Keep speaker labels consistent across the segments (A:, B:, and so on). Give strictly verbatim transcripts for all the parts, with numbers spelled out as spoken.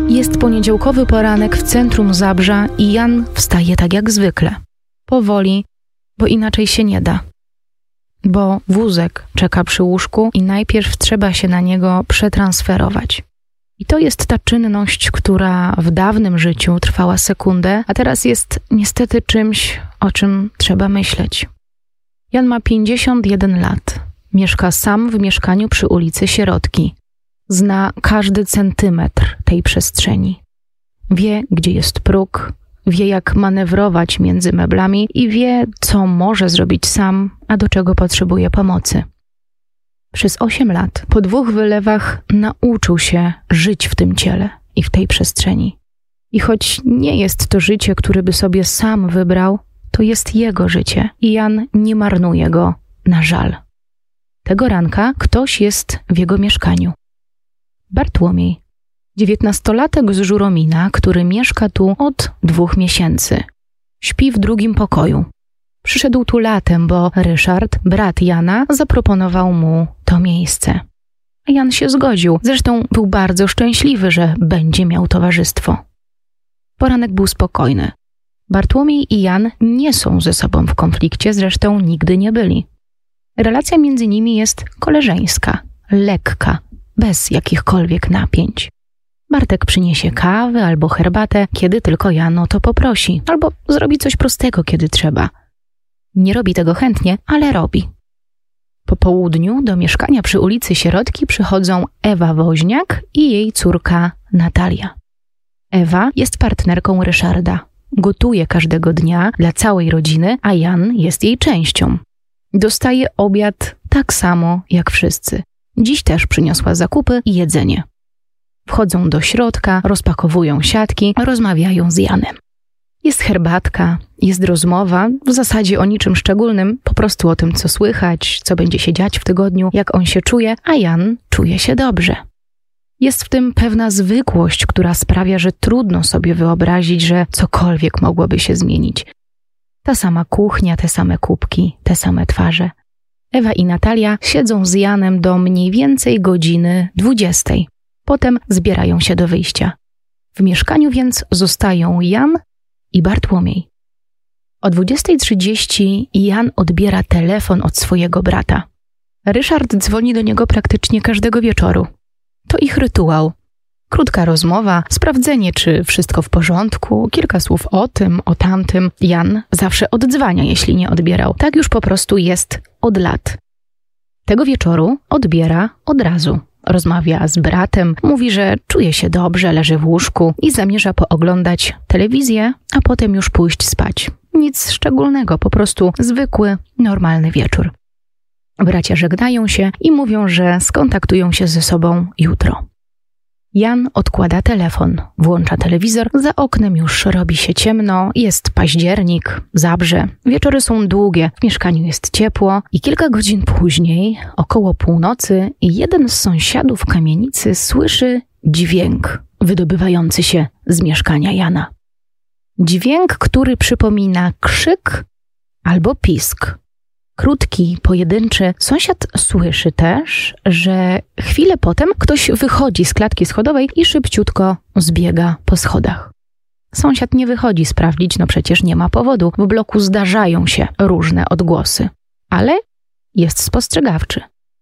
A: Jest poniedziałkowy poranek w centrum Zabrza i Jan wstaje tak jak zwykle. Powoli, bo inaczej się nie da. Bo wózek czeka przy łóżku i najpierw trzeba się na niego przetransferować. I to jest ta czynność, która w dawnym życiu trwała sekundę, a teraz jest niestety czymś, o czym trzeba myśleć. Jan ma pięćdziesiąt jeden lat. Mieszka sam w mieszkaniu przy ulicy Sierotki. Zna każdy centymetr tej przestrzeni. Wie, gdzie jest próg, wie, jak manewrować między meblami i wie, co może zrobić sam, a do czego potrzebuje pomocy. Przez osiem lat, po dwóch wylewach, nauczył się żyć w tym ciele i w tej przestrzeni. I choć nie jest to życie, które by sobie sam wybrał, to jest jego życie i Jan nie marnuje go na żal. Tego ranka ktoś jest w jego mieszkaniu. Bartłomiej, dziewiętnastolatek z Żuromina, który mieszka tu od dwóch miesięcy. Śpi w drugim pokoju. Przyszedł tu latem, bo Ryszard, brat Jana, zaproponował mu to miejsce. A Jan się zgodził. Zresztą był bardzo szczęśliwy, że będzie miał towarzystwo. Poranek był spokojny. Bartłomiej i Jan nie są ze sobą w konflikcie, zresztą nigdy nie byli. Relacja między nimi jest koleżeńska, lekka, bez jakichkolwiek napięć. Bartek przyniesie kawę albo herbatę, kiedy tylko Jan o to poprosi, albo zrobi coś prostego, kiedy trzeba. Nie robi tego chętnie, ale robi. Po południu do mieszkania przy ulicy Sierotki przychodzą Ewa Woźniak i jej córka Natalia. Ewa jest partnerką Ryszarda. Gotuje każdego dnia dla całej rodziny, a Jan jest jej częścią. Dostaje obiad tak samo jak wszyscy. Dziś też przyniosła zakupy i jedzenie. Wchodzą do środka, rozpakowują siatki, rozmawiają z Janem. Jest herbatka, jest rozmowa, w zasadzie o niczym szczególnym, po prostu o tym, co słychać, co będzie się dziać w tygodniu, jak on się czuje, a Jan czuje się dobrze. Jest w tym pewna zwykłość, która sprawia, że trudno sobie wyobrazić, że cokolwiek mogłoby się zmienić. Ta sama kuchnia, te same kubki, te same twarze. Ewa i Natalia siedzą z Janem do mniej więcej godziny dwudziestej. Potem zbierają się do wyjścia. W mieszkaniu więc zostają Jan i Bartłomiej. O dwudziestej trzydzieści Jan odbiera telefon od swojego brata. Ryszard dzwoni do niego praktycznie każdego wieczoru. To ich rytuał. Krótka rozmowa, sprawdzenie, czy wszystko w porządku, kilka słów o tym, o tamtym. Jan zawsze oddzwania, jeśli nie odbierał. Tak już po prostu jest od lat. Tego wieczoru odbiera od razu. Rozmawia z bratem, mówi, że czuje się dobrze, leży w łóżku i zamierza pooglądać telewizję, a potem już pójść spać. Nic szczególnego, po prostu zwykły, normalny wieczór. Bracia żegnają się i mówią, że skontaktują się ze sobą jutro. Jan odkłada telefon, włącza telewizor, za oknem już robi się ciemno, jest październik, Zabrze, wieczory są długie, w mieszkaniu jest ciepło i kilka godzin później, około północy, jeden z sąsiadów kamienicy słyszy dźwięk wydobywający się z mieszkania Jana. Dźwięk, który przypomina krzyk albo pisk. Krótki, pojedynczy. Sąsiad słyszy też, że chwilę potem ktoś wychodzi z klatki schodowej i szybciutko zbiega po schodach. Sąsiad nie wychodzi sprawdzić, no przecież nie ma powodu. W bloku zdarzają się różne odgłosy, ale jest spostrzegawczy.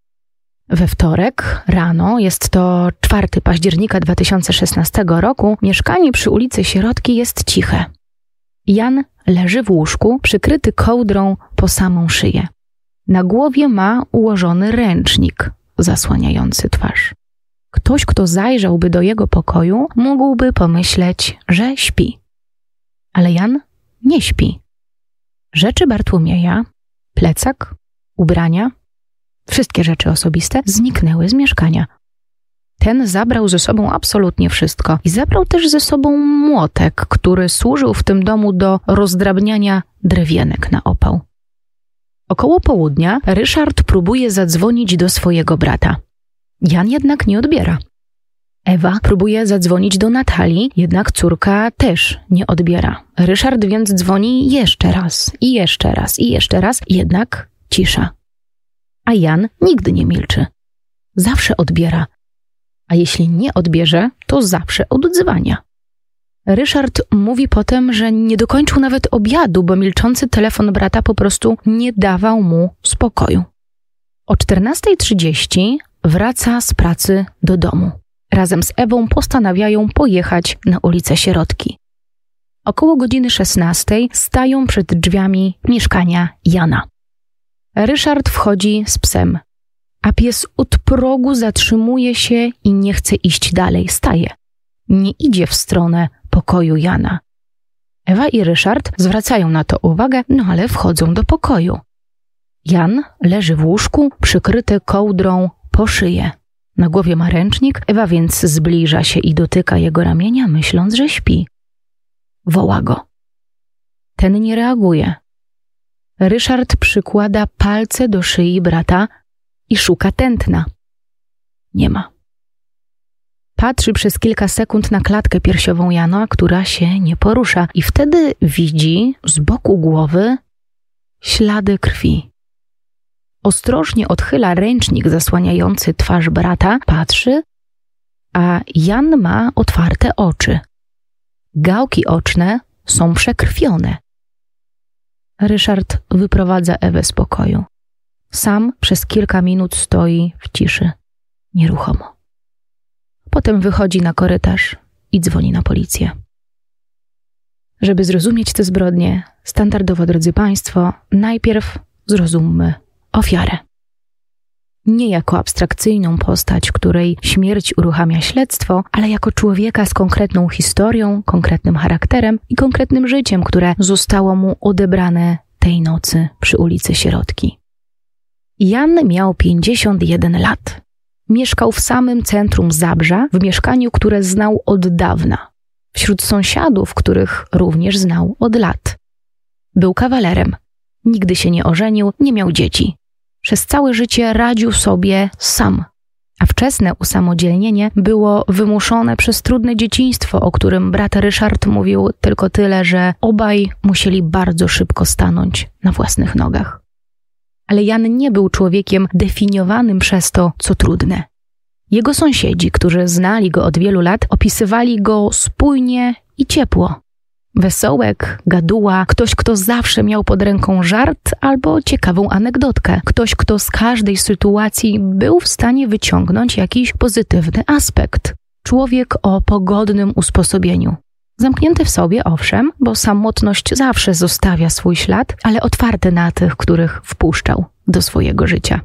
A: We wtorek rano, jest to czwartego października dwa tysiące szesnastego roku, mieszkanie przy ulicy Sierotki jest ciche. Jan leży w łóżku, przykryty kołdrą po samą szyję. Na głowie ma ułożony ręcznik zasłaniający twarz. Ktoś, kto zajrzałby do jego pokoju, mógłby pomyśleć, że śpi. Ale Jan nie śpi. Rzeczy Bartłomieja, plecak, ubrania, wszystkie rzeczy osobiste zniknęły z mieszkania. Ten zabrał ze sobą absolutnie wszystko i zabrał też ze sobą młotek, który służył w tym domu do rozdrabniania drewienek na opał. Około południa Ryszard próbuje zadzwonić do swojego brata. Jan jednak nie odbiera. Ewa próbuje zadzwonić do Natalii, jednak córka też nie odbiera. Ryszard więc dzwoni jeszcze raz, i jeszcze raz, i jeszcze raz, jednak cisza. A Jan nigdy nie milczy. Zawsze odbiera. a jeśli nie odbierze, to zawsze oddzwania. Ryszard mówi potem, że nie dokończył nawet obiadu, bo milczący telefon brata po prostu nie dawał mu spokoju. O czternasta trzydzieści wraca z pracy do domu. Razem z Ewą postanawiają pojechać na ulicę Sierotki. Około godziny szesnastej stają przed drzwiami mieszkania Jana. Ryszard wchodzi z psem, a pies od progu zatrzymuje się i nie chce iść dalej, staje. Nie idzie w stronę pokoju Jana. Ewa i Ryszard zwracają na to uwagę, no ale wchodzą do pokoju. Jan leży w łóżku, przykryty kołdrą po szyję. Na głowie ma ręcznik, Ewa więc zbliża się i dotyka jego ramienia, myśląc, że śpi. Woła go. Ten nie reaguje. Ryszard przykłada palce do szyi brata i szuka tętna. Nie ma. Patrzy przez kilka sekund na klatkę piersiową Jana, która się nie porusza, i wtedy widzi z boku głowy ślady krwi. Ostrożnie odchyla ręcznik zasłaniający twarz brata, patrzy, a Jan ma otwarte oczy. Gałki oczne są przekrwione. Ryszard wyprowadza Ewę z pokoju. Sam przez kilka minut stoi w ciszy, nieruchomo. Potem wychodzi na korytarz i dzwoni na policję. Żeby zrozumieć te zbrodnie, standardowo, drodzy Państwo, najpierw zrozummy ofiarę. Nie jako abstrakcyjną postać, której śmierć uruchamia śledztwo, ale jako człowieka z konkretną historią, konkretnym charakterem i konkretnym życiem, które zostało mu odebrane tej nocy przy ulicy Sierotki. Jan miał pięćdziesiąt jeden lat. Mieszkał w samym centrum Zabrza, w mieszkaniu, które znał od dawna. Wśród sąsiadów, których również znał od lat. Był kawalerem. Nigdy się nie ożenił, nie miał dzieci. Przez całe życie radził sobie sam. A wczesne usamodzielnienie było wymuszone przez trudne dzieciństwo, o którym brat Ryszard mówił tylko tyle, że obaj musieli bardzo szybko stanąć na własnych nogach. Ale Jan nie był człowiekiem definiowanym przez to, co trudne. Jego sąsiedzi, którzy znali go od wielu lat, opisywali go spójnie i ciepło. Wesołek, gaduła, ktoś, kto zawsze miał pod ręką żart albo ciekawą anegdotkę. Ktoś, kto z każdej sytuacji był w stanie wyciągnąć jakiś pozytywny aspekt. Człowiek o pogodnym usposobieniu. Zamknięty w sobie, owszem, bo samotność zawsze zostawia swój ślad, ale otwarty na tych, których wpuszczał do swojego życia.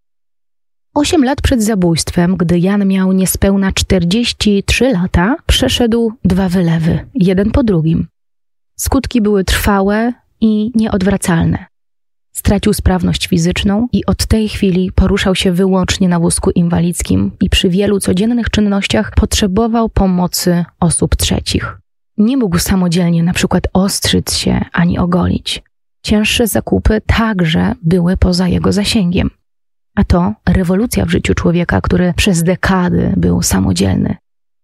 A: Osiem lat przed zabójstwem, gdy Jan miał niespełna czterdzieści trzy lata, przeszedł dwa wylewy, jeden po drugim. Skutki były trwałe i nieodwracalne. Stracił sprawność fizyczną i od tej chwili poruszał się wyłącznie na wózku inwalidzkim i przy wielu codziennych czynnościach potrzebował pomocy osób trzecich. Nie mógł samodzielnie na przykład ostrzyc się ani ogolić. Cięższe zakupy także były poza jego zasięgiem. A to rewolucja w życiu człowieka, który przez dekady był samodzielny.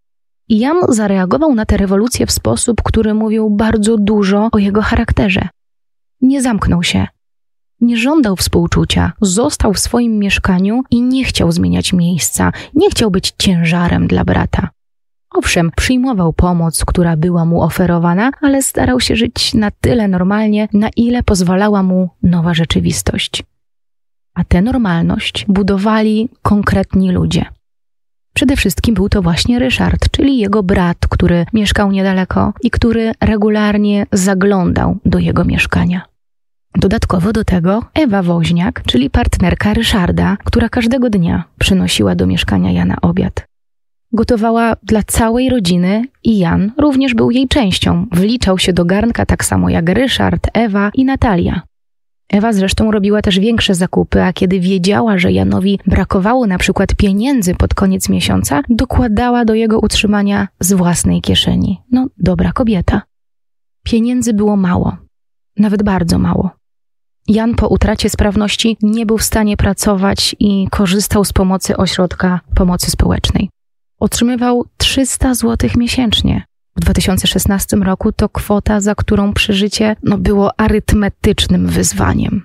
A: I Jan zareagował na tę rewolucję w sposób, który mówił bardzo dużo o jego charakterze. Nie zamknął się. Nie żądał współczucia, został w swoim mieszkaniu i nie chciał zmieniać miejsca, nie chciał być ciężarem dla brata. Owszem, przyjmował pomoc, która była mu oferowana, ale starał się żyć na tyle normalnie, na ile pozwalała mu nowa rzeczywistość. A tę normalność budowali konkretni ludzie. Przede wszystkim był to właśnie Ryszard, czyli jego brat, który mieszkał niedaleko i który regularnie zaglądał do jego mieszkania. Dodatkowo do tego Ewa Woźniak, czyli partnerka Ryszarda, która każdego dnia przynosiła do mieszkania Jana obiad. Gotowała dla całej rodziny i Jan również był jej częścią. Wliczał się do garnka tak samo jak Ryszard, Ewa i Natalia. Ewa zresztą robiła też większe zakupy, a kiedy wiedziała, że Janowi brakowało na przykład pieniędzy pod koniec miesiąca, dokładała do jego utrzymania z własnej kieszeni. No, dobra kobieta. Pieniędzy było mało. Nawet bardzo mało. Jan po utracie sprawności nie był w stanie pracować i korzystał z pomocy ośrodka pomocy społecznej. Otrzymywał trzysta złotych miesięcznie. W dwa tysiące szesnastym roku to kwota, za którą przeżycie no, było arytmetycznym wyzwaniem.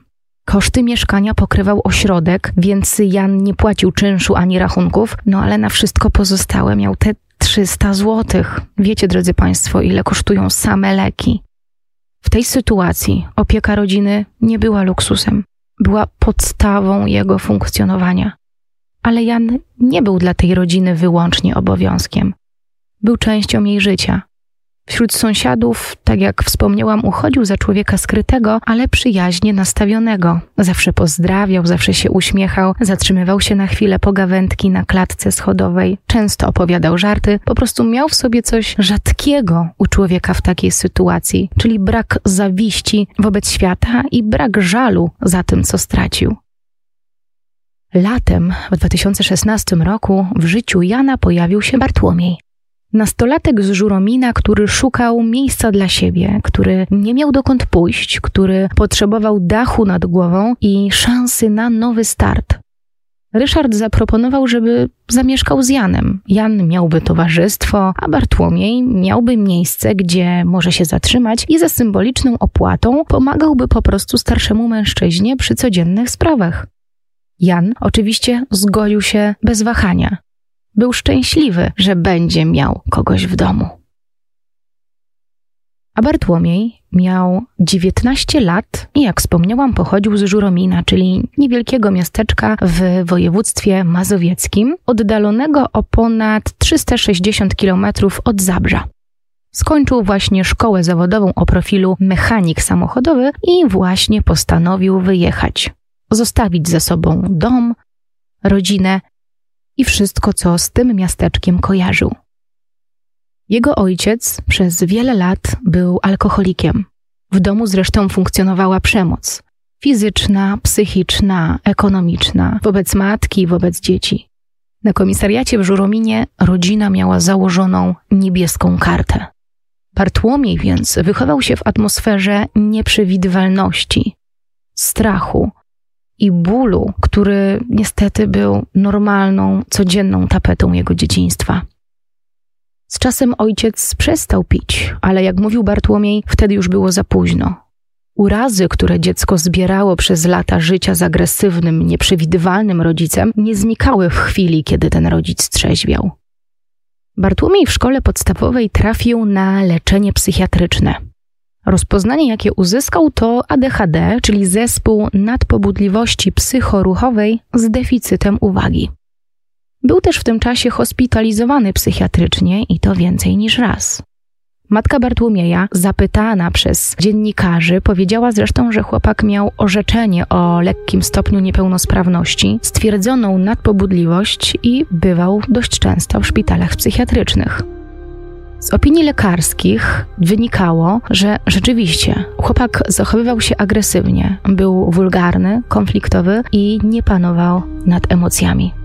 A: Koszty mieszkania pokrywał ośrodek, więc Jan nie płacił czynszu ani rachunków, no ale na wszystko pozostałe miał te trzysta złotych. Wiecie, drodzy Państwo, ile kosztują same leki. W tej sytuacji opieka rodziny nie była luksusem, była podstawą jego funkcjonowania. Ale Jan nie był dla tej rodziny wyłącznie obowiązkiem. Był częścią jej życia. Wśród sąsiadów, tak jak wspomniałam, uchodził za człowieka skrytego, ale przyjaźnie nastawionego. Zawsze pozdrawiał, zawsze się uśmiechał, zatrzymywał się na chwilę pogawędki na klatce schodowej, często opowiadał żarty, po prostu miał w sobie coś rzadkiego u człowieka w takiej sytuacji, czyli brak zawiści wobec świata i brak żalu za tym, co stracił. Latem w dwa tysiące szesnastym roku w życiu Jana pojawił się Bartłomiej. Nastolatek z Żuromina, który szukał miejsca dla siebie, który nie miał dokąd pójść, który potrzebował dachu nad głową i szansy na nowy start. Ryszard zaproponował, żeby zamieszkał z Janem. Jan miałby towarzystwo, a Bartłomiej miałby miejsce, gdzie może się zatrzymać i za symboliczną opłatą pomagałby po prostu starszemu mężczyźnie przy codziennych sprawach. Jan oczywiście zgodził się bez wahania. Był szczęśliwy, że będzie miał kogoś w domu. A Bartłomiej miał dziewiętnaście lat i jak wspomniałam, pochodził z Żuromina, czyli niewielkiego miasteczka w województwie mazowieckim, oddalonego o ponad trzysta sześćdziesiąt kilometrów od Zabrza. Skończył właśnie szkołę zawodową o profilu mechanik samochodowy i właśnie postanowił wyjechać. Zostawić za sobą dom, rodzinę i wszystko, co z tym miasteczkiem kojarzył. Jego ojciec przez wiele lat był alkoholikiem. W domu zresztą funkcjonowała przemoc. Fizyczna, psychiczna, ekonomiczna, wobec matki, wobec dzieci. Na komisariacie w Żurominie rodzina miała założoną niebieską kartę. Bartłomiej więc wychował się w atmosferze nieprzewidywalności, strachu i bólu, który niestety był normalną, codzienną tapetą jego dzieciństwa. Z czasem ojciec przestał pić, ale jak mówił Bartłomiej, wtedy już było za późno. Urazy, które dziecko zbierało przez lata życia z agresywnym, nieprzewidywalnym rodzicem, nie znikały w chwili, kiedy ten rodzic trzeźwiał. Bartłomiej w szkole podstawowej trafił na leczenie psychiatryczne. Rozpoznanie, jakie uzyskał, to A D H D, czyli zespół nadpobudliwości psychoruchowej z deficytem uwagi. Był też w tym czasie hospitalizowany psychiatrycznie i to więcej niż raz. Matka Bartłomieja, zapytana przez dziennikarzy, powiedziała zresztą, że chłopak miał orzeczenie o lekkim stopniu niepełnosprawności, stwierdzoną nadpobudliwość i bywał dość często w szpitalach psychiatrycznych. Z opinii lekarskich wynikało, że rzeczywiście chłopak zachowywał się agresywnie, był wulgarny, konfliktowy i nie panował nad emocjami.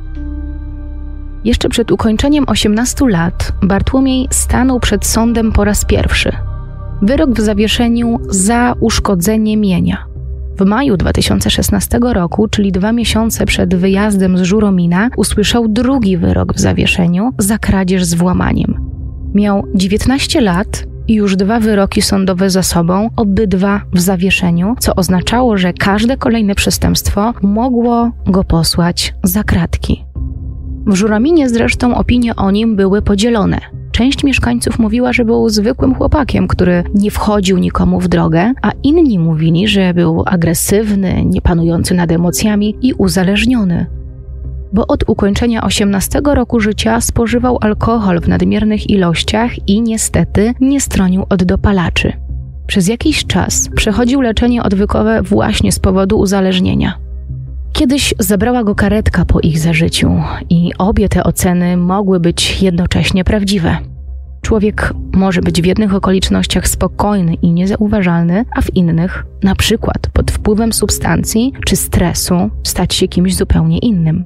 A: Jeszcze przed ukończeniem osiemnastu lat Bartłomiej stanął przed sądem po raz pierwszy. Wyrok w zawieszeniu za uszkodzenie mienia. W maju dwa tysiące szesnastego roku, czyli dwa miesiące przed wyjazdem z Żuromina, usłyszał drugi wyrok w zawieszeniu za kradzież z włamaniem. Miał dziewiętnaście lat i już dwa wyroki sądowe za sobą, obydwa w zawieszeniu, co oznaczało, że każde kolejne przestępstwo mogło go posłać za kratki. W Żurominie zresztą opinie o nim były podzielone. Część mieszkańców mówiła, że był zwykłym chłopakiem, który nie wchodził nikomu w drogę, a inni mówili, że był agresywny, niepanujący nad emocjami i uzależniony. Bo od ukończenia osiemnastego roku życia spożywał alkohol w nadmiernych ilościach i niestety nie stronił od dopalaczy. Przez jakiś czas przechodził leczenie odwykowe właśnie z powodu uzależnienia. Kiedyś zabrała go karetka po ich zażyciu i obie te oceny mogły być jednocześnie prawdziwe. Człowiek może być w jednych okolicznościach spokojny i niezauważalny, a w innych, na przykład pod wpływem substancji czy stresu, stać się kimś zupełnie innym.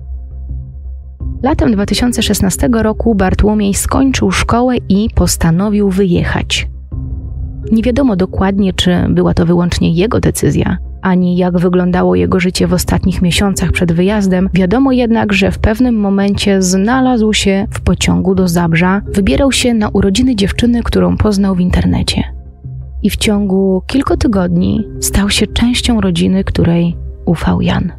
A: Latem dwa tysiące szesnastego roku Bartłomiej skończył szkołę i postanowił wyjechać. Nie wiadomo dokładnie, czy była to wyłącznie jego decyzja, ani jak wyglądało jego życie w ostatnich miesiącach przed wyjazdem. Wiadomo jednak, że w pewnym momencie znalazł się w pociągu do Zabrza, wybierał się na urodziny dziewczyny, którą poznał w internecie. i w ciągu kilku tygodni stał się częścią rodziny, której ufał Jan.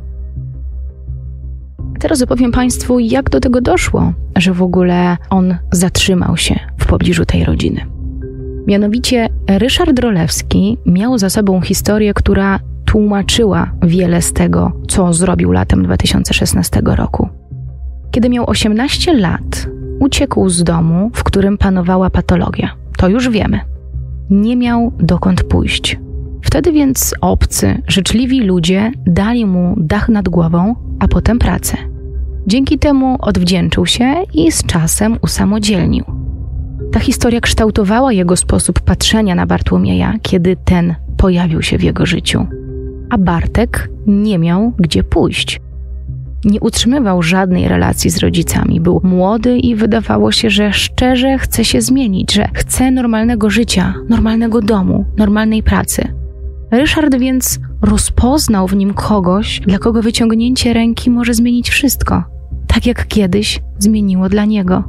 A: Teraz opowiem Państwu, jak do tego doszło, że w ogóle on zatrzymał się w pobliżu tej rodziny. Mianowicie Ryszard Rolewski miał za sobą historię, która tłumaczyła wiele z tego, co zrobił latem dwa tysiące szesnastego roku. Kiedy miał osiemnaście lat, uciekł z domu, w którym panowała patologia. To już wiemy. Nie miał dokąd pójść. Wtedy więc obcy, życzliwi ludzie dali mu dach nad głową, a potem pracę. Dzięki temu odwdzięczył się i z czasem usamodzielnił. Ta historia kształtowała jego sposób patrzenia na Bartłomieja, kiedy ten pojawił się w jego życiu. A Bartek nie miał gdzie pójść. Nie utrzymywał żadnej relacji z rodzicami. Był młody i wydawało się, że szczerze chce się zmienić, że chce normalnego życia, normalnego domu, normalnej pracy. Ryszard więc rozpoznał w nim kogoś, dla kogo wyciągnięcie ręki może zmienić wszystko, tak jak kiedyś zmieniło dla niego.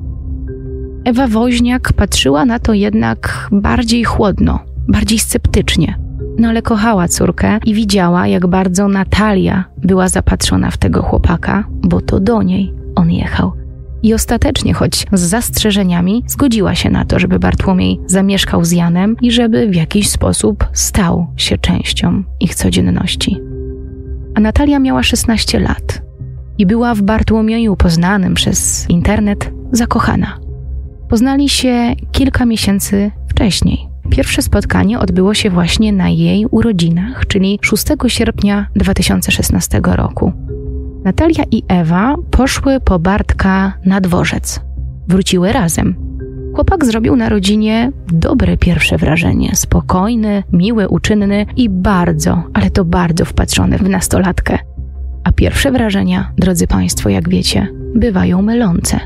A: Ewa Woźniak patrzyła na to jednak bardziej chłodno, bardziej sceptycznie. No ale kochała córkę i widziała, jak bardzo Natalia była zapatrzona w tego chłopaka, bo to do niej on jechał. I ostatecznie, choć z zastrzeżeniami, zgodziła się na to, żeby Bartłomiej zamieszkał z Janem i żeby w jakiś sposób stał się częścią ich codzienności. A Natalia miała szesnaście lat i była w Bartłomieju poznanym przez internet zakochana. Poznali się kilka miesięcy wcześniej. Pierwsze spotkanie odbyło się właśnie na jej urodzinach, czyli szóstego sierpnia dwa tysiące szesnastego roku. Natalia i Ewa poszły po Bartka na dworzec. Wróciły razem. Chłopak zrobił na rodzinie dobre pierwsze wrażenie. Spokojny, miły, uczynny i bardzo, ale to bardzo wpatrzony w nastolatkę. A pierwsze wrażenia, drodzy Państwo, jak wiecie, bywają mylące.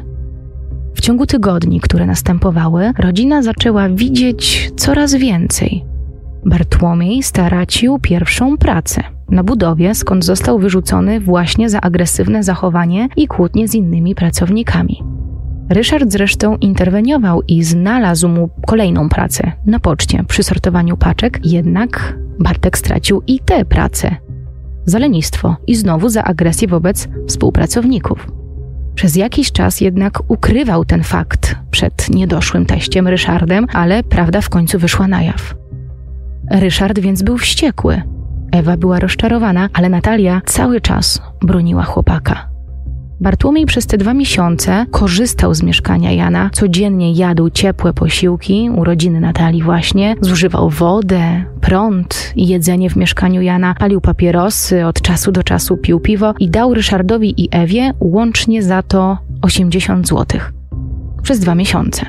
A: W ciągu tygodni, które następowały, rodzina zaczęła widzieć coraz więcej. Bartłomiej stracił pierwszą pracę na budowie, skąd został wyrzucony właśnie za agresywne zachowanie i kłótnie z innymi pracownikami. Ryszard zresztą interweniował i znalazł mu kolejną pracę na poczcie przy sortowaniu paczek, jednak Bartek stracił i tę pracę za lenistwo i znowu za agresję wobec współpracowników. Przez jakiś czas jednak ukrywał ten fakt przed niedoszłym teściem Ryszardem, ale prawda w końcu wyszła na jaw. Ryszard więc był wściekły. Ewa była rozczarowana, ale Natalia cały czas broniła chłopaka. Bartłomiej przez te dwa miesiące korzystał z mieszkania Jana, codziennie jadł ciepłe posiłki, urodziny Natalii właśnie, zużywał wodę, prąd i jedzenie w mieszkaniu Jana, palił papierosy, od czasu do czasu pił piwo i dał Ryszardowi i Ewie łącznie za to osiemdziesiąt złotych. Przez dwa miesiące.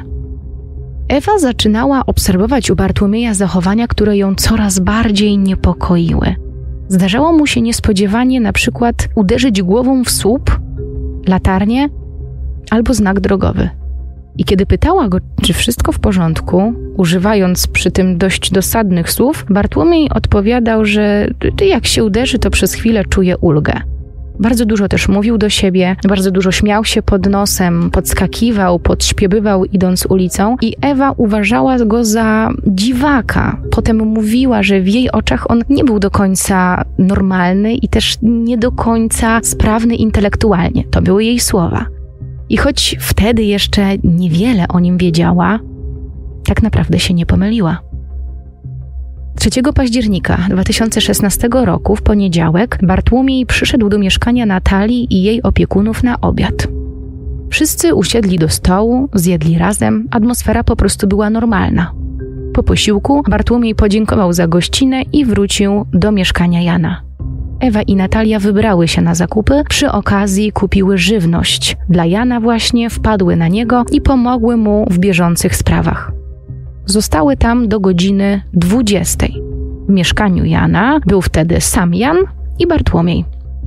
A: Ewa zaczynała obserwować u Bartłomieja zachowania, które ją coraz bardziej niepokoiły. Zdarzało mu się niespodziewanie na przykład uderzyć głową w słup, latarnię albo znak drogowy. I kiedy pytała go, czy wszystko w porządku, używając przy tym dość dosadnych słów, Bartłomiej odpowiadał, że jak się uderzy, to przez chwilę czuje ulgę. Bardzo dużo też mówił do siebie, bardzo dużo śmiał się pod nosem, podskakiwał, podśpiewywał idąc ulicą i Ewa uważała go za dziwaka. Potem mówiła, że w jej oczach on nie był do końca normalny i też nie do końca sprawny intelektualnie. To były jej słowa. I choć wtedy jeszcze niewiele o nim wiedziała, tak naprawdę się nie pomyliła. trzeciego października dwa tysiące szesnastego roku w poniedziałek Bartłomiej przyszedł do mieszkania Natalii i jej opiekunów na obiad. Wszyscy usiedli do stołu, zjedli razem, atmosfera po prostu była normalna. Po posiłku Bartłomiej podziękował za gościnę i wrócił do mieszkania Jana. Ewa i Natalia wybrały się na zakupy, przy okazji kupiły żywność. Dla Jana właśnie wpadły na niego i pomogły mu w bieżących sprawach. Zostały tam do godziny dwudziestej. W mieszkaniu Jana był wtedy sam Jan i Bartłomiej.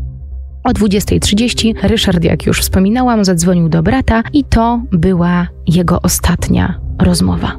A: O dwudziestej trzydzieści Ryszard, jak już wspominałam, zadzwonił do brata i to była jego ostatnia rozmowa.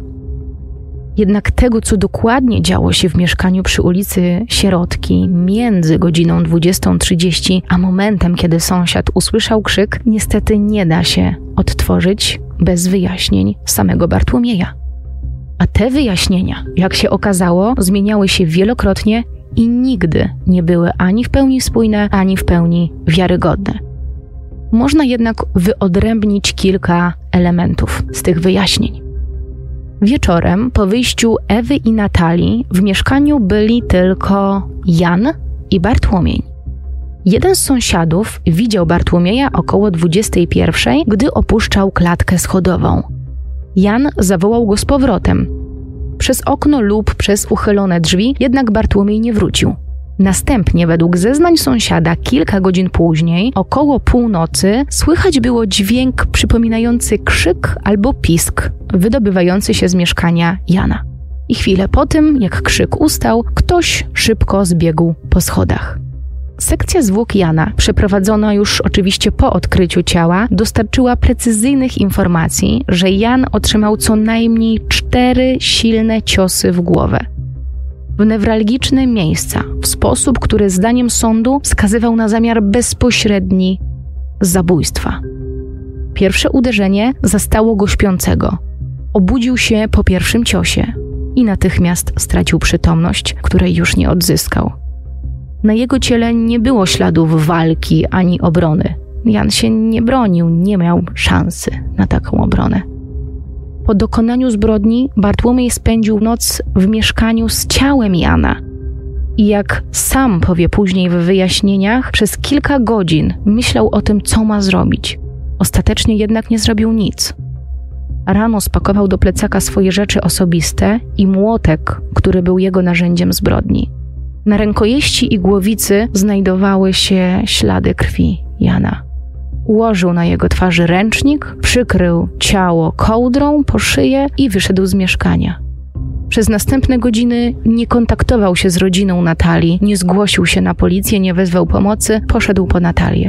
A: Jednak tego, co dokładnie działo się w mieszkaniu przy ulicy Sierotki między godziną dwudziestą trzydzieści a momentem, kiedy sąsiad usłyszał krzyk, niestety nie da się odtworzyć bez wyjaśnień samego Bartłomieja. A te wyjaśnienia, jak się okazało, zmieniały się wielokrotnie i nigdy nie były ani w pełni spójne, ani w pełni wiarygodne. Można jednak wyodrębnić kilka elementów z tych wyjaśnień. Wieczorem po wyjściu Ewy i Natalii w mieszkaniu byli tylko Jan i Bartłomiej. Jeden z sąsiadów widział Bartłomieja około dwudziestej pierwszej, gdy opuszczał klatkę schodową. Jan zawołał go z powrotem. Przez okno lub przez uchylone drzwi, jednak Bartłomiej nie wrócił. Następnie, według zeznań sąsiada, kilka godzin później, około północy, słychać było dźwięk przypominający krzyk albo pisk wydobywający się z mieszkania Jana. I chwilę po tym, jak krzyk ustał, ktoś szybko zbiegł po schodach. Sekcja zwłok Jana, przeprowadzona już oczywiście po odkryciu ciała, dostarczyła precyzyjnych informacji, że Jan otrzymał co najmniej cztery silne ciosy w głowę. W newralgiczne miejsca, w sposób, który zdaniem sądu wskazywał na zamiar bezpośredni zabójstwa. Pierwsze uderzenie zastało go śpiącego. Obudził się po pierwszym ciosie i natychmiast stracił przytomność, której już nie odzyskał. Na jego ciele nie było śladów walki ani obrony. Jan się nie bronił, nie miał szansy na taką obronę. Po dokonaniu zbrodni Bartłomiej spędził noc w mieszkaniu z ciałem Jana. I jak sam powie później w wyjaśnieniach, przez kilka godzin myślał o tym, co ma zrobić. Ostatecznie jednak nie zrobił nic. Rano spakował do plecaka swoje rzeczy osobiste i młotek, który był jego narzędziem zbrodni. Na rękojeści i głowicy znajdowały się ślady krwi Jana. Ułożył na jego twarzy ręcznik, przykrył ciało kołdrą po szyję i wyszedł z mieszkania. Przez następne godziny nie kontaktował się z rodziną Natalii, nie zgłosił się na policję, nie wezwał pomocy, poszedł po Natalię.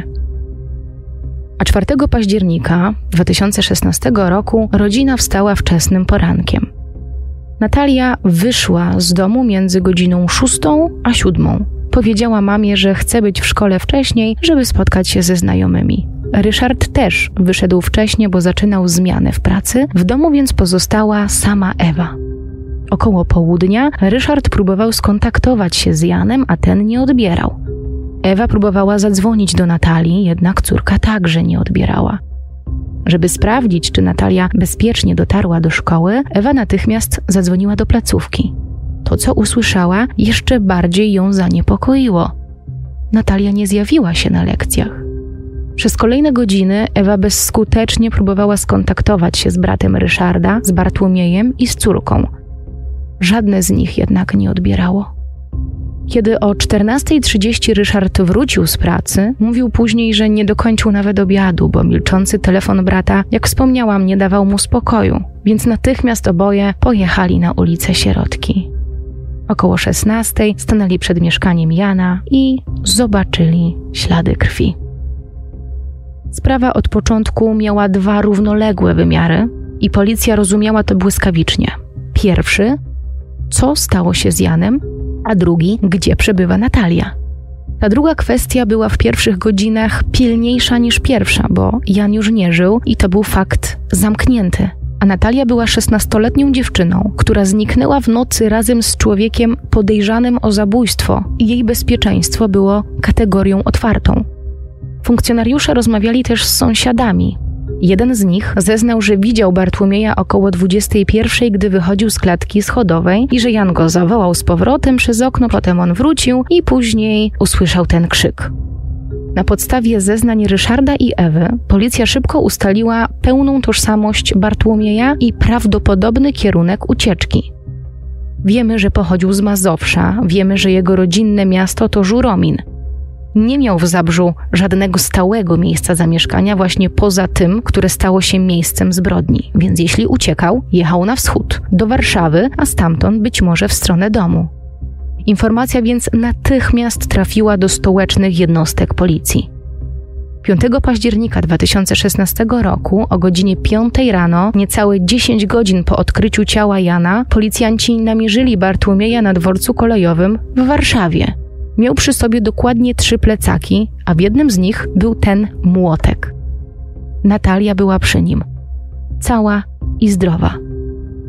A: A czwartego października dwa tysiące szesnastego roku rodzina wstała wczesnym porankiem. Natalia wyszła z domu między godziną szóstą a siódmą. Powiedziała mamie, że chce być w szkole wcześniej, żeby spotkać się ze znajomymi. Ryszard też wyszedł wcześnie, bo zaczynał zmianę w pracy. W domu więc pozostała sama Ewa. Około południa Ryszard próbował skontaktować się z Janem, a ten nie odbierał. Ewa próbowała zadzwonić do Natalii, jednak córka także nie odbierała. Żeby sprawdzić, czy Natalia bezpiecznie dotarła do szkoły, Ewa natychmiast zadzwoniła do placówki. To, co usłyszała, jeszcze bardziej ją zaniepokoiło. Natalia nie zjawiła się na lekcjach. Przez kolejne godziny Ewa bezskutecznie próbowała skontaktować się z bratem Ryszarda, z Bartłomiejem i z córką. Żadne z nich jednak nie odbierało. Kiedy o czternastej trzydzieści Ryszard wrócił z pracy, mówił później, że nie dokończył nawet obiadu, bo milczący telefon brata, jak wspomniałam, nie dawał mu spokoju, więc natychmiast oboje pojechali na ulicę Sierotki. Około szesnastej stanęli przed mieszkaniem Jana i zobaczyli ślady krwi. Sprawa od początku miała dwa równoległe wymiary i policja rozumiała to błyskawicznie. Pierwszy, co stało się z Janem, a drugi, gdzie przebywa Natalia. Ta druga kwestia była w pierwszych godzinach pilniejsza niż pierwsza, bo Jan już nie żył i to był fakt zamknięty. A Natalia była szesnastoletnią dziewczyną, która zniknęła w nocy razem z człowiekiem podejrzanym o zabójstwo i jej bezpieczeństwo było kategorią otwartą. Funkcjonariusze rozmawiali też z sąsiadami. Jeden z nich zeznał, że widział Bartłomieja około dwudziestej pierwszej, gdy wychodził z klatki schodowej i że Jan go zawołał z powrotem przez okno, potem on wrócił i później usłyszał ten krzyk. Na podstawie zeznań Ryszarda i Ewy policja szybko ustaliła pełną tożsamość Bartłomieja i prawdopodobny kierunek ucieczki. Wiemy, że pochodził z Mazowsza, wiemy, że jego rodzinne miasto to Żuromin. Nie miał w Zabrzu żadnego stałego miejsca zamieszkania właśnie poza tym, które stało się miejscem zbrodni, więc jeśli uciekał, jechał na wschód, do Warszawy, a stamtąd być może w stronę domu. Informacja więc natychmiast trafiła do stołecznych jednostek policji. piątego października dwa tysiące szesnastego roku o godzinie piątej rano, niecałe dziesięć godzin po odkryciu ciała Jana, policjanci namierzyli Bartłomieja na dworcu kolejowym w Warszawie. Miał przy sobie dokładnie trzy plecaki, a w jednym z nich był ten młotek. Natalia była przy nim, cała i zdrowa.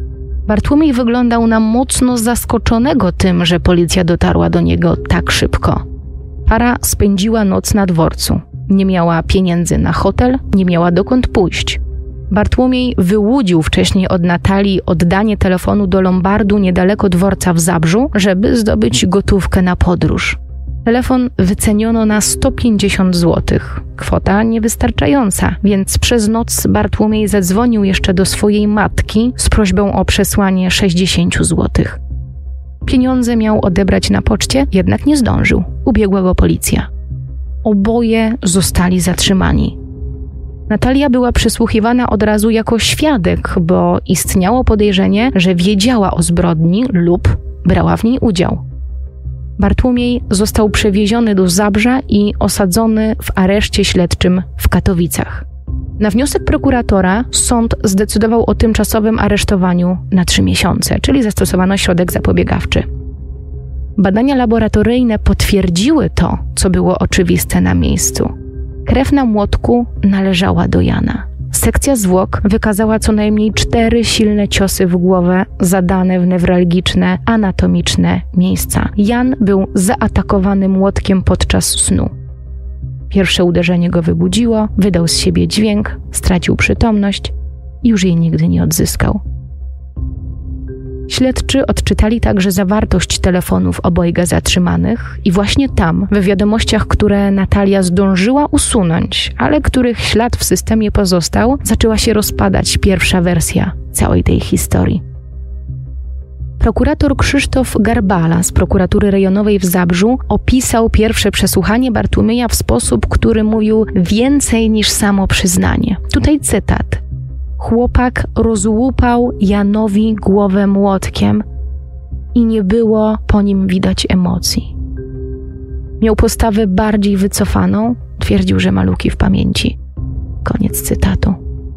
A: Bartłomiej wyglądał na mocno zaskoczonego tym, że policja dotarła do niego tak szybko. Para spędziła noc na dworcu. Nie miała pieniędzy na hotel, nie miała dokąd pójść. Bartłomiej wyłudził wcześniej od Natalii oddanie telefonu do lombardu niedaleko dworca w Zabrzu, żeby zdobyć gotówkę na podróż. Telefon wyceniono na sto pięćdziesiąt złotych. Kwota niewystarczająca, więc przez noc Bartłomiej zadzwonił jeszcze do swojej matki z prośbą o przesłanie sześćdziesiąt złotych. Pieniądze miał odebrać na poczcie, jednak nie zdążył. Ubiegła go policja. Oboje zostali zatrzymani. Natalia była przesłuchiwana od razu jako świadek, bo istniało podejrzenie, że wiedziała o zbrodni lub brała w niej udział. Bartłomiej został przewieziony do Zabrza i osadzony w areszcie śledczym w Katowicach. Na wniosek prokuratora sąd zdecydował o tymczasowym aresztowaniu na trzy miesiące, czyli zastosowano środek zapobiegawczy. Badania laboratoryjne potwierdziły to, co było oczywiste na miejscu. Krew na młotku należała do Jana. Sekcja zwłok wykazała co najmniej cztery silne ciosy w głowę zadane w newralgiczne, anatomiczne miejsca. Jan był zaatakowany młotkiem podczas snu. Pierwsze uderzenie go wybudziło, wydał z siebie dźwięk, stracił przytomność i już jej nigdy nie odzyskał. Śledczy odczytali także zawartość telefonów obojga zatrzymanych i właśnie tam, w wiadomościach, które Natalia zdążyła usunąć, ale których ślad w systemie pozostał, zaczęła się rozpadać pierwsza wersja całej tej historii. Prokurator Krzysztof Garbala z prokuratury rejonowej w Zabrzu opisał pierwsze przesłuchanie Bartłomieja w sposób, który mówił więcej niż samo przyznanie. Tutaj cytat. Chłopak rozłupał Janowi głowę młotkiem i nie było po nim widać emocji. Miał postawę bardziej wycofaną, twierdził, że ma luki w pamięci. Koniec cytatu.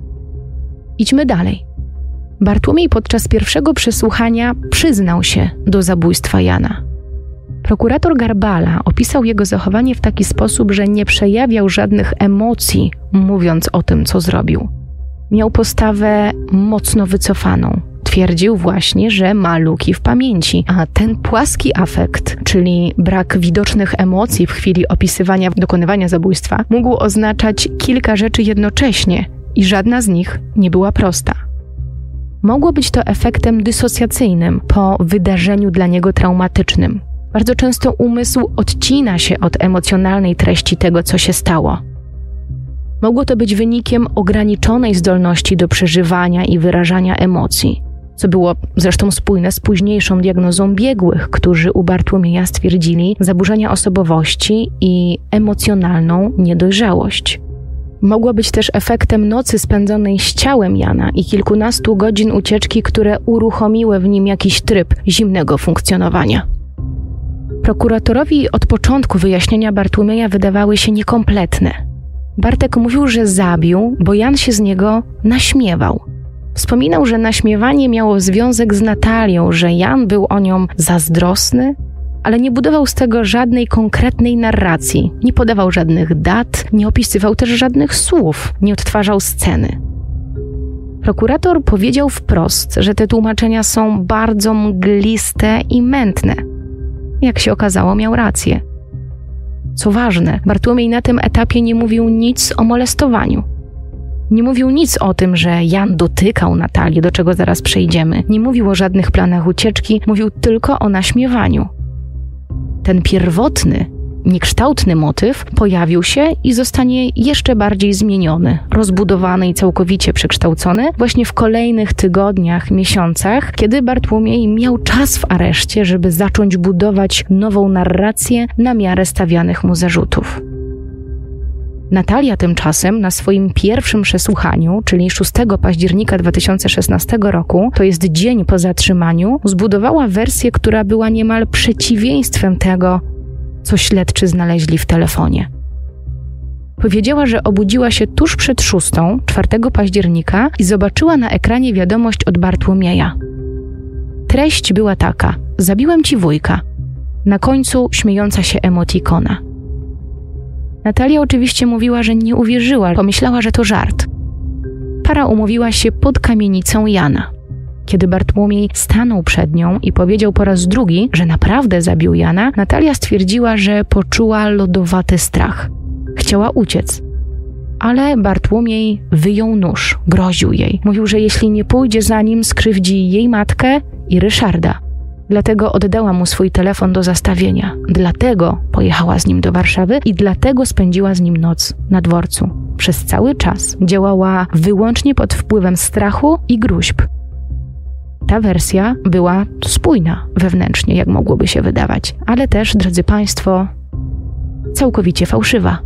A: Idźmy dalej. Bartłomiej podczas pierwszego przesłuchania przyznał się do zabójstwa Jana. Prokurator Garbala opisał jego zachowanie w taki sposób, że nie przejawiał żadnych emocji, mówiąc o tym, co zrobił. Miał postawę mocno wycofaną. Twierdził właśnie, że ma luki w pamięci, a ten płaski afekt, czyli brak widocznych emocji w chwili opisywania dokonywania zabójstwa, mógł oznaczać kilka rzeczy jednocześnie i żadna z nich nie była prosta. Mogło być to efektem dysocjacyjnym po wydarzeniu dla niego traumatycznym. Bardzo często umysł odcina się od emocjonalnej treści tego, co się stało. Mogło to być wynikiem ograniczonej zdolności do przeżywania i wyrażania emocji, co było zresztą spójne z późniejszą diagnozą biegłych, którzy u Bartłomieja stwierdzili zaburzenia osobowości i emocjonalną niedojrzałość. Mogło być też efektem nocy spędzonej z ciałem Jana i kilkunastu godzin ucieczki, które uruchomiły w nim jakiś tryb zimnego funkcjonowania. Prokuratorowi od początku wyjaśnienia Bartłomieja wydawały się niekompletne. Bartek mówił, że zabił, bo Jan się z niego naśmiewał. Wspominał, że naśmiewanie miało związek z Natalią, że Jan był o nią zazdrosny, ale nie budował z tego żadnej konkretnej narracji, nie podawał żadnych dat, nie opisywał też żadnych słów, nie odtwarzał sceny. Prokurator powiedział wprost, że te tłumaczenia są bardzo mgliste i mętne. Jak się okazało, miał rację. Co ważne, Bartłomiej na tym etapie nie mówił nic o molestowaniu. Nie mówił nic o tym, że Jan dotykał Natalii, do czego zaraz przejdziemy. Nie mówił o żadnych planach ucieczki, mówił tylko o naśmiewaniu. Ten pierwotny, niekształtny motyw pojawił się i zostanie jeszcze bardziej zmieniony, rozbudowany i całkowicie przekształcony właśnie w kolejnych tygodniach, miesiącach, kiedy Bartłomiej miał czas w areszcie, żeby zacząć budować nową narrację na miarę stawianych mu zarzutów. Natalia tymczasem na swoim pierwszym przesłuchaniu, czyli szóstego października dwa tysiące szesnastego roku, to jest dzień po zatrzymaniu, zbudowała wersję, która była niemal przeciwieństwem tego, co śledczy znaleźli w telefonie. Powiedziała, że obudziła się tuż przed szóstą, czwartego października i zobaczyła na ekranie wiadomość od Bartłomieja. Treść była taka: zabiłem ci wujka. Na końcu śmiejąca się emotikona. Natalia oczywiście mówiła, że nie uwierzyła, pomyślała, że to żart. Para umówiła się pod kamienicą Jana. Kiedy Bartłomiej stanął przed nią i powiedział po raz drugi, że naprawdę zabił Jana, Natalia stwierdziła, że poczuła lodowaty strach. Chciała uciec. Ale Bartłomiej wyjął nóż, groził jej. Mówił, że jeśli nie pójdzie za nim, skrzywdzi jej matkę i Ryszarda. Dlatego oddała mu swój telefon do zastawienia. Dlatego pojechała z nim do Warszawy i dlatego spędziła z nim noc na dworcu. Przez cały czas działała wyłącznie pod wpływem strachu i gróźb. Ta wersja była spójna wewnętrznie, jak mogłoby się wydawać, ale też, drodzy Państwo, całkowicie fałszywa.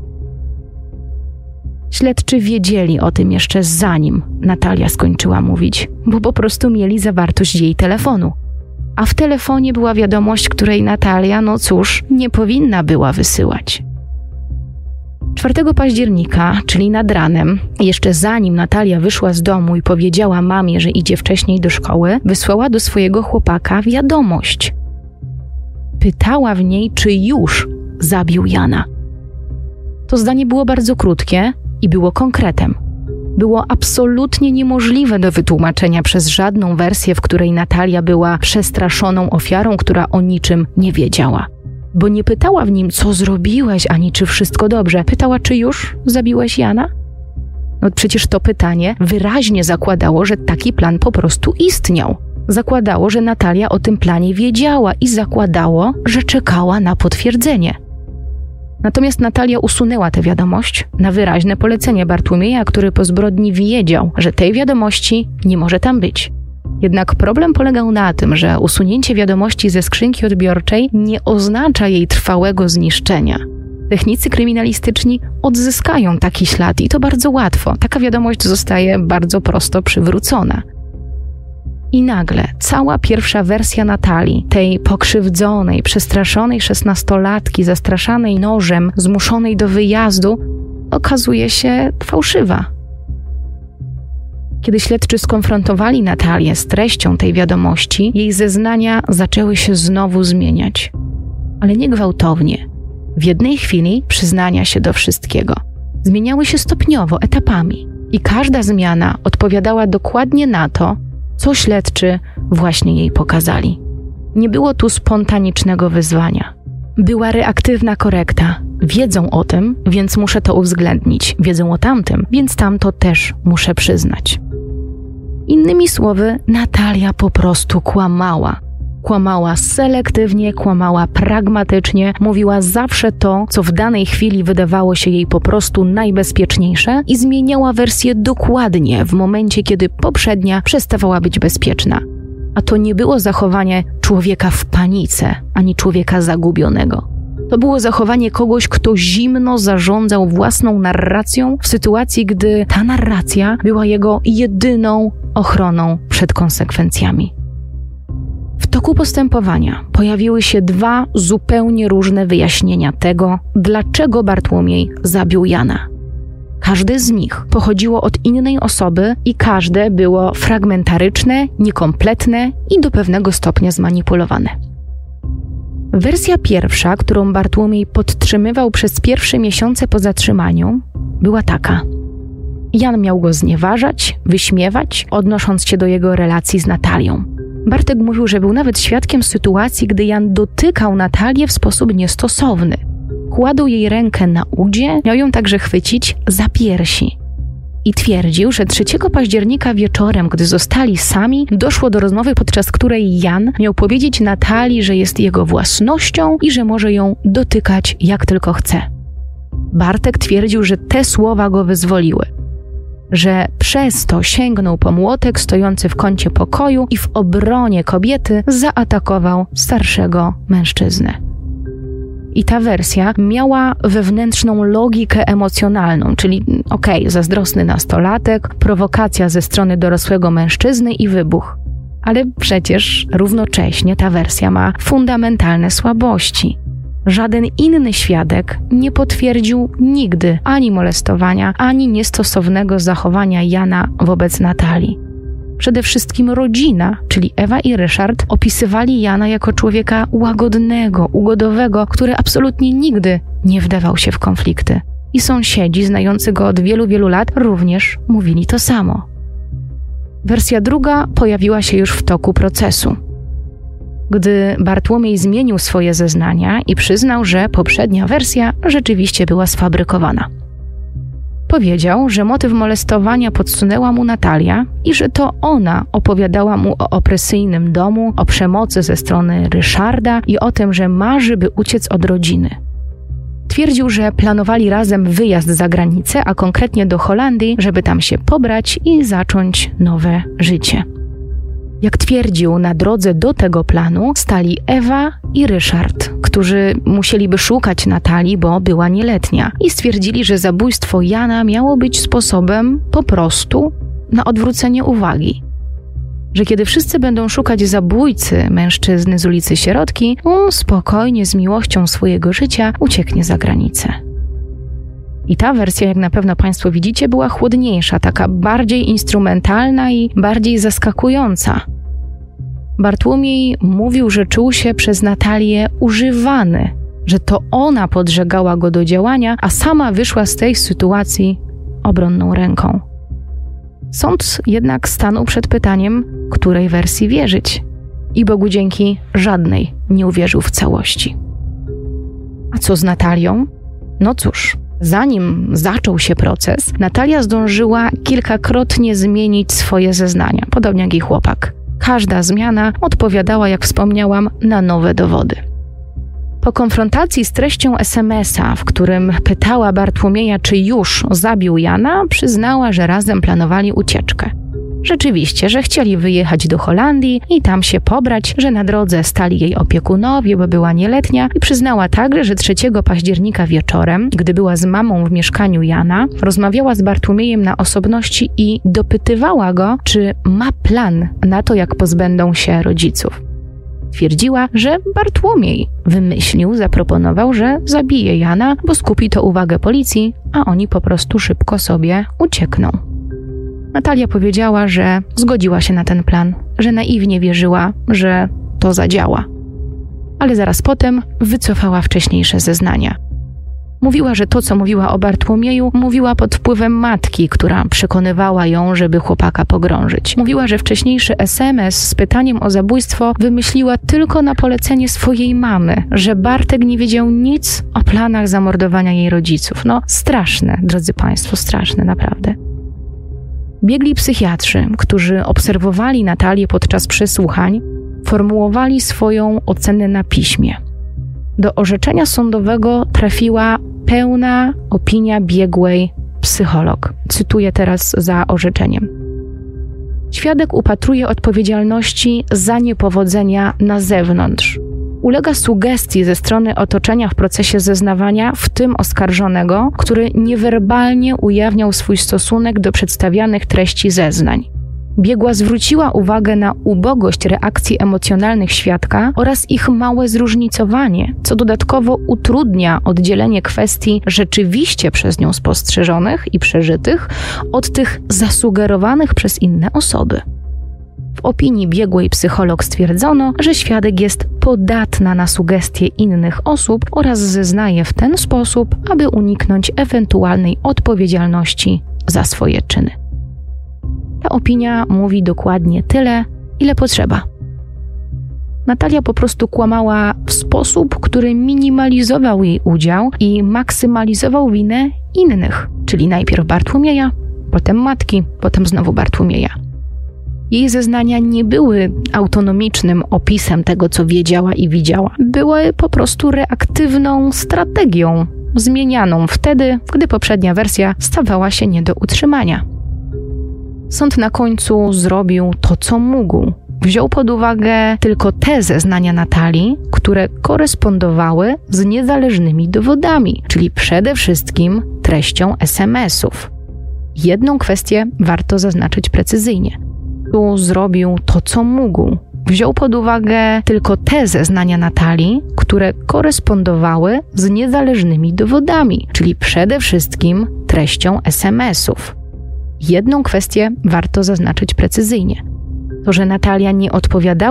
A: Śledczy wiedzieli o tym jeszcze zanim Natalia skończyła mówić, bo po prostu mieli zawartość jej telefonu. A w telefonie była wiadomość, której Natalia, no cóż, nie powinna była wysyłać. czwartego października, czyli nad ranem, jeszcze zanim Natalia wyszła z domu i powiedziała mamie, że idzie wcześniej do szkoły, wysłała do swojego chłopaka wiadomość. Pytała w niej, czy już zabił Jana. To zdanie było bardzo krótkie i było konkretem. Było absolutnie niemożliwe do wytłumaczenia przez żadną wersję, w której Natalia była przestraszoną ofiarą, która o niczym nie wiedziała. Bo nie pytała w nim, co zrobiłeś, ani czy wszystko dobrze. Pytała, czy już zabiłeś Jana? No przecież to pytanie wyraźnie zakładało, że taki plan po prostu istniał. Zakładało, że Natalia o tym planie wiedziała i zakładało, że czekała na potwierdzenie. Natomiast Natalia usunęła tę wiadomość na wyraźne polecenie Bartłomieja, który po zbrodni wiedział, że tej wiadomości nie może tam być. Jednak problem polegał na tym, że usunięcie wiadomości ze skrzynki odbiorczej nie oznacza jej trwałego zniszczenia. Technicy kryminalistyczni odzyskają taki ślad i to bardzo łatwo. Taka wiadomość zostaje bardzo prosto przywrócona. I nagle cała pierwsza wersja Natalii, tej pokrzywdzonej, przestraszonej szesnastolatki, zastraszanej nożem, zmuszonej do wyjazdu, okazuje się fałszywa. Kiedy śledczy skonfrontowali Natalię z treścią tej wiadomości, jej zeznania zaczęły się znowu zmieniać. Ale nie gwałtownie. W jednej chwili przyznania się do wszystkiego. Zmieniały się stopniowo, etapami. I każda zmiana odpowiadała dokładnie na to, co śledczy właśnie jej pokazali. Nie było tu spontanicznego wyzwania. Była reaktywna korekta. Wiedzą o tym, więc muszę to uwzględnić. Wiedzą o tamtym, więc tamto też muszę przyznać. Innymi słowy, Natalia po prostu kłamała. Kłamała selektywnie, kłamała pragmatycznie, mówiła zawsze to, co w danej chwili wydawało się jej po prostu najbezpieczniejsze i zmieniała wersję dokładnie w momencie, kiedy poprzednia przestawała być bezpieczna. A to nie było zachowanie człowieka w panice, ani człowieka zagubionego. To było zachowanie kogoś, kto zimno zarządzał własną narracją w sytuacji, gdy ta narracja była jego jedyną ochroną przed konsekwencjami. W toku postępowania pojawiły się dwa zupełnie różne wyjaśnienia tego, dlaczego Bartłomiej zabił Jana. Każde z nich pochodziło od innej osoby i każde było fragmentaryczne, niekompletne i do pewnego stopnia zmanipulowane. Wersja pierwsza, którą Bartłomiej podtrzymywał przez pierwsze miesiące po zatrzymaniu, była taka. Jan miał go znieważać, wyśmiewać, odnosząc się do jego relacji z Natalią. Bartek mówił, że był nawet świadkiem sytuacji, gdy Jan dotykał Natalię w sposób niestosowny. Kładł jej rękę na udzie, miał ją także chwycić za piersi. I twierdził, że trzeciego października wieczorem, gdy zostali sami, doszło do rozmowy, podczas której Jan miał powiedzieć Natalii, że jest jego własnością i że może ją dotykać jak tylko chce. Bartek twierdził, że te słowa go wyzwoliły. Że przez to sięgnął po młotek stojący w kącie pokoju i w obronie kobiety zaatakował starszego mężczyznę. I ta wersja miała wewnętrzną logikę emocjonalną, czyli okej, okay, zazdrosny nastolatek, prowokacja ze strony dorosłego mężczyzny i wybuch. Ale przecież równocześnie ta wersja ma fundamentalne słabości. Żaden inny świadek nie potwierdził nigdy ani molestowania, ani niestosownego zachowania Jana wobec Natalii. Przede wszystkim rodzina, czyli Ewa i Ryszard, opisywali Jana jako człowieka łagodnego, ugodowego, który absolutnie nigdy nie wdawał się w konflikty. I sąsiedzi znający go od wielu, wielu lat również mówili to samo. Wersja druga pojawiła się już w toku procesu, gdy Bartłomiej zmienił swoje zeznania i przyznał, że poprzednia wersja rzeczywiście była sfabrykowana. Powiedział, że motyw molestowania podsunęła mu Natalia i że to ona opowiadała mu o opresyjnym domu, o przemocy ze strony Ryszarda i o tym, że marzy, by uciec od rodziny. Twierdził, że planowali razem wyjazd za granicę, a konkretnie do Holandii, żeby tam się pobrać i zacząć nowe życie. Jak twierdził, na drodze do tego planu stali Ewa i Ryszard, którzy musieliby szukać Natalii, bo była nieletnia, i stwierdzili, że zabójstwo Jana miało być sposobem po prostu na odwrócenie uwagi. Że kiedy wszyscy będą szukać zabójcy, mężczyzny z ulicy Sierotki, on spokojnie, z miłością swojego życia ucieknie za granicę. I ta wersja, jak na pewno Państwo widzicie, była chłodniejsza, taka bardziej instrumentalna i bardziej zaskakująca. Bartłomiej mówił, że czuł się przez Natalię używany, że to ona podżegała go do działania, a sama wyszła z tej sytuacji obronną ręką. Sąd jednak stanął przed pytaniem, której wersji wierzyć. I Bogu dzięki, żadnej nie uwierzył w całości. A co z Natalią? No cóż, zanim zaczął się proces, Natalia zdążyła kilkakrotnie zmienić swoje zeznania, podobnie jak jej chłopak. Każda zmiana odpowiadała, jak wspomniałam, na nowe dowody. Po konfrontacji z treścią es em es a, w którym pytała Bartłomieja, czy już zabił Jana, przyznała, że razem planowali ucieczkę. Rzeczywiście, że chcieli wyjechać do Holandii i tam się pobrać, że na drodze stali jej opiekunowie, bo była nieletnia, i przyznała także, że trzeciego października wieczorem, gdy była z mamą w mieszkaniu Jana, rozmawiała z Bartłomiejem na osobności i dopytywała go, czy ma plan na to, jak pozbędą się rodziców. Twierdziła, że Bartłomiej wymyślił, zaproponował, że zabije Jana, bo skupi to uwagę policji, a oni po prostu szybko sobie uciekną. Natalia powiedziała, że zgodziła się na ten plan, że naiwnie wierzyła, że to zadziała. Ale zaraz potem wycofała wcześniejsze zeznania. Mówiła, że to, co mówiła o Bartłomieju, mówiła pod wpływem matki, która przekonywała ją, żeby chłopaka pogrążyć. Mówiła, że wcześniejszy es em es z pytaniem o zabójstwo wymyśliła tylko na polecenie swojej mamy, że Bartek nie wiedział nic o planach zamordowania jej rodziców. No straszne, drodzy Państwo, straszne naprawdę. Biegli psychiatrzy, którzy obserwowali Natalię podczas przesłuchań, formułowali swoją ocenę na piśmie. Do orzeczenia sądowego trafiła pełna opinia biegłej psycholog. Cytuję teraz za orzeczeniem. Świadek upatruje odpowiedzialności za niepowodzenia na zewnątrz. Ulega sugestii ze strony otoczenia w procesie zeznawania, w tym oskarżonego, który niewerbalnie ujawniał swój stosunek do przedstawianych treści zeznań. Biegła zwróciła uwagę na ubogość reakcji emocjonalnych świadka oraz ich małe zróżnicowanie, co dodatkowo utrudnia oddzielenie kwestii rzeczywiście przez nią spostrzeżonych i przeżytych od tych zasugerowanych przez inne osoby. W opinii biegłej psycholog stwierdzono, że świadek jest podatna na sugestie innych osób oraz zeznaje w ten sposób, aby uniknąć ewentualnej odpowiedzialności za swoje czyny. Ta opinia mówi dokładnie tyle, ile potrzeba. Natalia po prostu kłamała w sposób, który minimalizował jej udział i maksymalizował winę innych, czyli najpierw Bartłomieja, potem matki, potem znowu Bartłomieja. Jej zeznania nie były autonomicznym opisem tego, co wiedziała i widziała. Były po prostu reaktywną strategią, zmienianą wtedy, gdy poprzednia wersja stawała się nie do utrzymania. Sąd na końcu zrobił to, co mógł. Wziął pod uwagę tylko te zeznania Natalii, które korespondowały z niezależnymi dowodami, czyli przede wszystkim treścią es em esów. Jedną kwestię warto zaznaczyć precyzyjnie. Tu zrobił to, co mógł. Wziął pod uwagę tylko te zeznania Natalii, które korespondowały z niezależnymi dowodami, czyli przede wszystkim treścią es em esów. Jedną kwestię warto zaznaczyć precyzyjnie. To, że Natalia nie odpowiadała